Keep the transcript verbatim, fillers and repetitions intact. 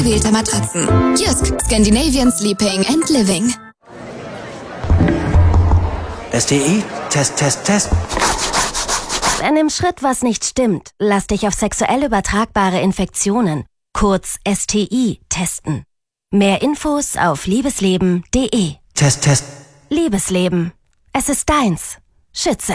Wählte Matratzen. Jysk, Scandinavian Sleeping and Living. S T I? Test, Test, Test. Wenn im Schritt was nicht stimmt, lass dich auf sexuell übertragbare Infektionen, kurz S T I, testen. Mehr Infos auf liebesleben punkt de. Test, Test. Liebesleben. Es ist deins. Schütze